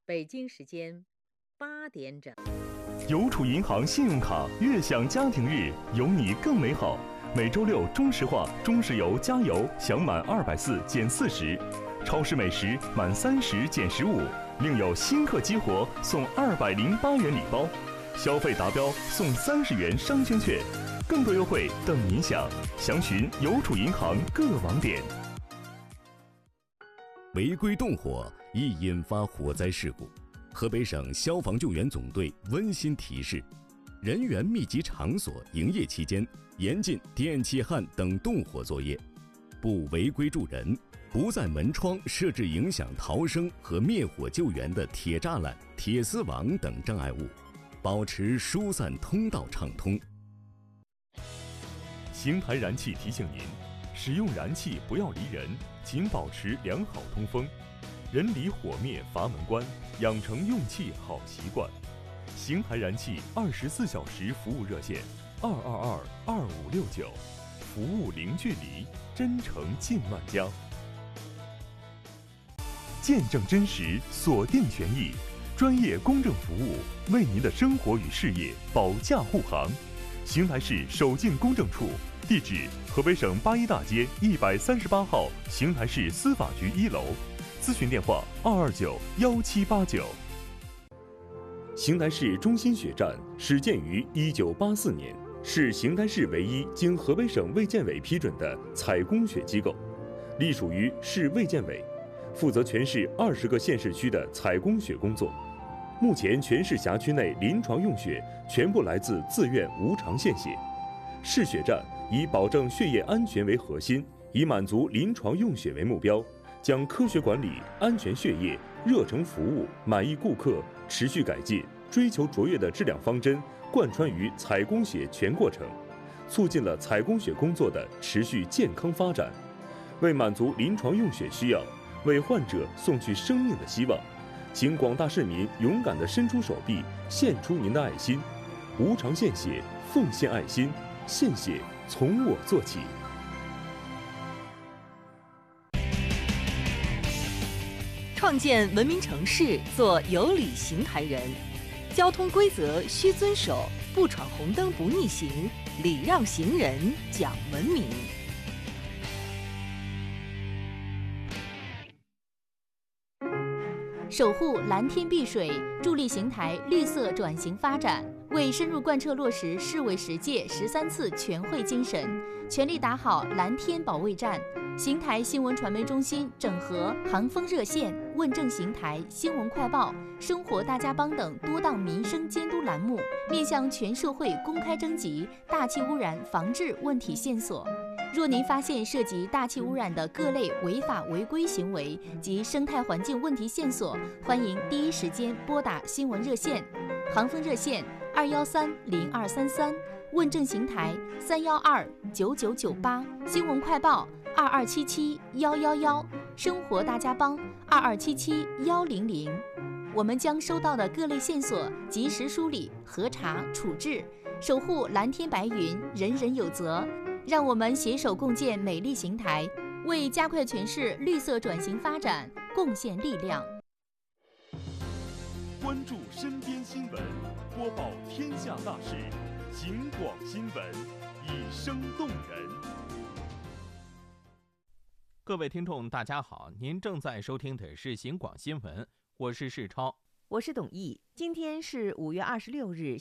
北京时间8点整。 邮储银行信用卡悦享家庭日，有你更美好。每周六中石化、中石油加油享满240减40，超市美食满30减15，另有新客激活送208元礼包，消费达标送30元商圈券，更多优惠等您享。详询邮储银行各网点。 违规动火易引发火灾事故，河北省消防救援总队温馨提示：人员密集场所营业期间，严禁电气焊等动火作业，不违规助人，不在门窗设置影响逃生和灭火救援的铁栅栏、铁丝网等障碍物，保持疏散通道畅通。 邢台燃气提醒您，使用燃气不要离人，请保持良好通风，人离火灭阀门关，养成用气好习惯。邢台燃气24小时服务热线222-2569，服务零距离，真诚近万家。见证真实，锁定权益，专业公正服务，为您的生活与事业保驾护航。邢台市守进公证处，地址河北省八一大街138号邢台市司法局1楼，咨询电话229-1789。邢台市中心血站始建于1984年，是邢台市唯一经河北省卫健委批准的采供血机构，隶属于市卫健委，负责全市20个县市区的采供血工作。目前全市辖区内临床用血全部来自自愿无偿献血。市血站以保证血液安全为核心，以满足临床用血为目标，将科学管理、安全血液、热诚服务、满意顾客、持续改进、追求卓越的质量方针贯穿于采供血全过程，促进了采供血工作的持续健康发展。为满足临床用血需要，为患者送去生命的希望，请广大市民勇敢地伸出手臂，献出您的爱心，无偿献血，奉献爱心，献血从我做起。 创建文明城市，做有礼邢台人。交通规则需遵守，不闯红灯不逆行，礼让行人讲文明。 守护蓝天碧水，助力邢台绿色转型发展。为深入贯彻落实市委10届13次全会精神，全力打好蓝天保卫战，邢台新闻传媒中心整合航风热线、问政邢台、新闻快报、生活大家帮等多档民生监督栏目，面向全社会公开征集大气污染防治问题线索。若您发现涉及大气污染的各类违法违规行为及生态环境问题线索，欢迎第一时间拨打新闻热线，航风热线213-0233，问政邢台312-9998，新闻快报2277-111，生活大家帮2277-100。我们将收到的各类线索及时梳理、核查、处置，守护蓝天白云，人人有责。让我们携手共建美丽邢台，为加快全市绿色转型发展贡献力量。 关注身边新闻，播报天下大事，警广新闻，以声动人。 各位听众大家好，您正在收听的是警广新闻，我是世超， 我是董毅。今天是5月26日。